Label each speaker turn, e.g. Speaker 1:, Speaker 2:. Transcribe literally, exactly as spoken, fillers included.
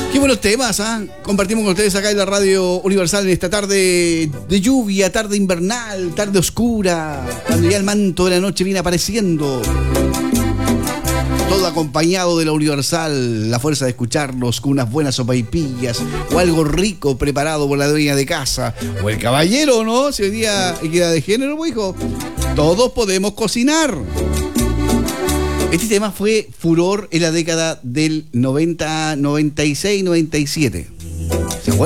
Speaker 1: Qué buenos temas, ¿ah? ¿eh? Compartimos con ustedes acá en la Radio Universal en esta tarde de lluvia, tarde invernal, tarde oscura, cuando ya el manto de la noche viene apareciendo. Todo acompañado de la Universal, la fuerza de escucharnos con unas buenas sopaipillas o algo rico preparado por la dueña de casa o el caballero, ¿no? Si hoy día equidad de género, pues, hijo, todos podemos cocinar. Este tema fue furor en la década del noventa, noventa y seis, noventa y siete. ¿Se acuerdan?